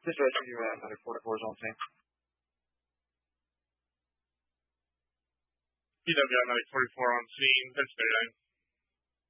Situation you have under 44 zone team. PWI 44 on scene. That's 39.